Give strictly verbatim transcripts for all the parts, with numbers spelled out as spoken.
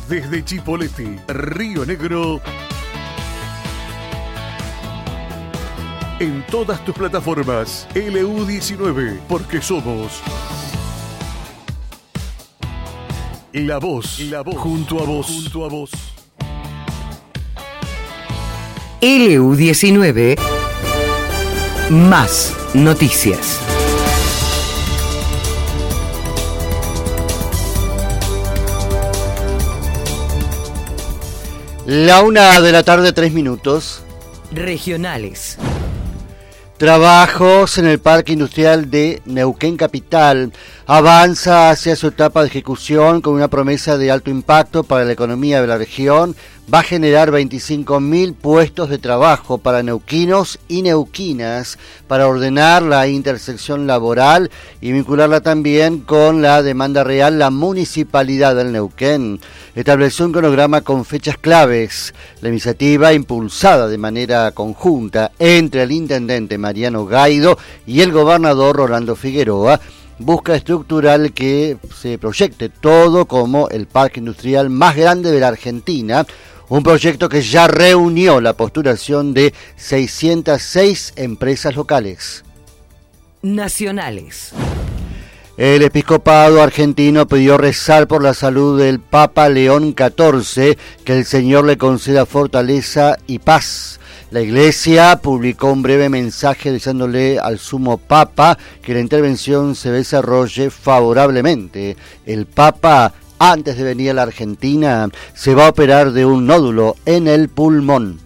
desde Chipoleti, Río Negro. En todas tus plataformas, L U diecinueve, porque somos la voz, la voz, junto a vos, junto a vos. L U diecinueve, más noticias. La una de la tarde, tres minutos. Regionales. Trabajos en el Parque Industrial de Neuquén Capital. Avanza hacia su etapa de ejecución con una promesa de alto impacto para la economía de la región. Va a generar veinticinco mil puestos de trabajo para neuquinos y neuquinas, para ordenar la intersección laboral y vincularla también con la demanda real. La Municipalidad del Neuquén estableció un cronograma con fechas claves. La iniciativa, impulsada de manera conjunta entre el intendente Mariano Gaido y el gobernador Rolando Figueroa, busca estructurar que se proyecte todo como el parque industrial más grande de la Argentina, un proyecto que ya reunió la postulación de seiscientas seis empresas locales. Nacionales. El episcopado argentino pidió rezar por la salud del Papa León catorce, que el Señor le conceda fortaleza y paz. La Iglesia publicó un breve mensaje deseándole al Sumo Papa que la intervención se desarrolle favorablemente. El Papa, antes de venir a la Argentina, se va a operar de un nódulo en el pulmón.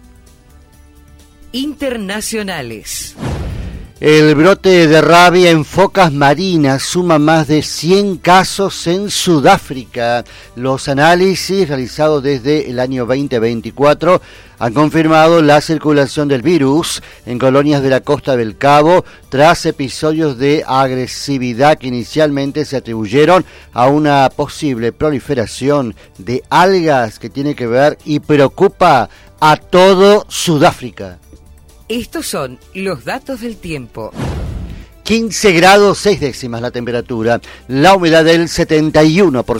Internacionales. El brote de rabia en focas marinas suma más de cien casos en Sudáfrica. Los análisis realizados desde el año veinte veinticuatro han confirmado la circulación del virus en colonias de la costa del Cabo tras episodios de agresividad que inicialmente se atribuyeron a una posible proliferación de algas que tiene que ver y preocupa a todo Sudáfrica. Estos son los datos del tiempo. quince grados seis décimas la temperatura, la humedad del setenta y uno por ciento.